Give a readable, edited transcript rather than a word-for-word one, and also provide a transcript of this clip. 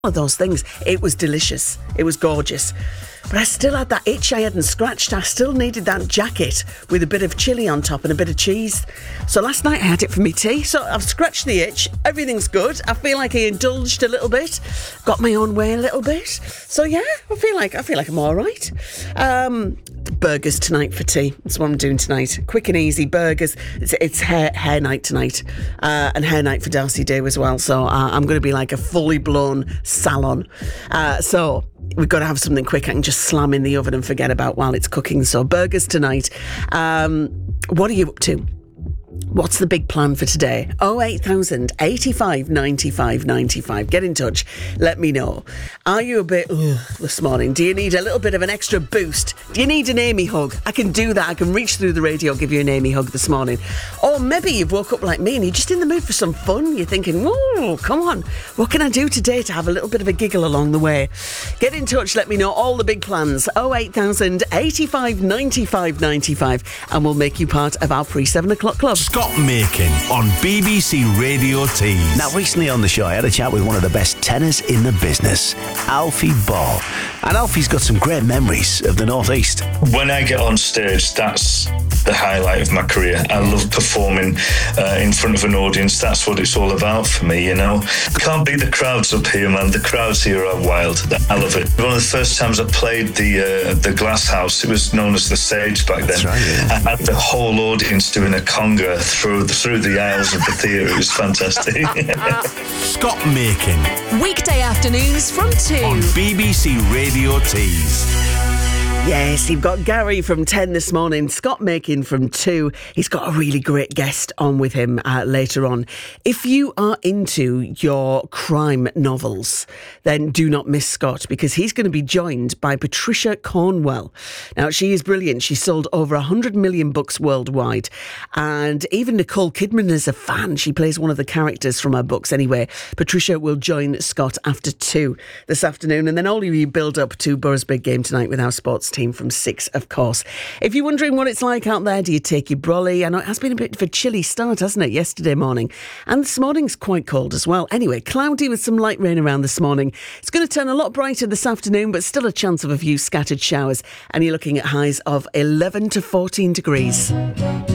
of those things. It was delicious. It was gorgeous. But I still had that itch I hadn't scratched. I still needed that jacket with a bit of chilli on top and a bit of cheese. So last night I had it for me tea. So I've scratched the itch. Everything's good. I feel like I indulged a little bit. Got my own way a little bit. So yeah, I feel like I'm all right. Burgers tonight for tea. That's what I'm doing tonight. Quick and easy burgers. It's hair night tonight. And hair night for Darcy Day as well. So I'm going to be like a fully blown salon. So we've got to have something quick I can just slam in the oven and forget about while it's cooking. So burgers tonight. What are you up to? What's the big plan for today? 08000 85 95 95. Get in touch. Let me know. Are you a bit this morning? Do you need a little bit of an extra boost? Do you need an Amy hug? I can do that. I can reach through the radio, give you an Amy hug this morning. Or maybe you've woke up like me and you're just in the mood for some fun. You're thinking, whoa, come on. What can I do today to have a little bit of a giggle along the way? Get in touch. Let me know all the big plans. 08000 85 95 95. And we'll make you part of our pre-7 o'clock club. Scott Makin on BBC Radio Tees. Now, recently on the show, I had a chat with one of the best tenors in the business, Alfie Ball. And Alfie's got some great memories of the North East. When I get on stage, that's the highlight of my career. I love performing in front of an audience. That's what it's all about for me, you know. Can't beat the crowds up here, man. The crowds here are wild. I love it. One of the first times I played the Glass House, it was known as the Sage back then. That's right, yeah. I had the whole audience doing a conga through the aisles of the theatre. It was fantastic. Scott Makin Weekday afternoons from 2 on BBC Radio Tees. Yes, you've got Gary from 10 this morning, Scott Makin from 2. He's got a really great guest on with him later on. If you are into your crime novels, then do not miss Scott, because he's going to be joined by Patricia Cornwell. Now, she is brilliant. She sold over 100 million books worldwide. And even Nicole Kidman is a fan. She plays one of the characters from her books anyway. Patricia will join Scott after 2 this afternoon. And then all of you build up to Borough's big game tonight with our sports team from 6, of course. If you're wondering what it's like out there, do you take your brolly? I know it has been a bit of a chilly start, hasn't it, yesterday morning? And this morning's quite cold as well. Anyway, cloudy with some light rain around this morning. It's going to turn a lot brighter this afternoon, but still a chance of a few scattered showers. And you're looking at highs of 11 to 14 degrees.